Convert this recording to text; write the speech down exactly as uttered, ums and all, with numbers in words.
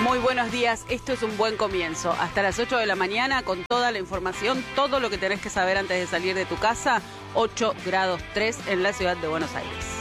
Muy buenos días, esto es un buen comienzo. Hasta las ocho de la mañana con toda la información, todo lo que tenés que saber antes de salir de tu casa. ocho grados tres en la ciudad de Buenos Aires.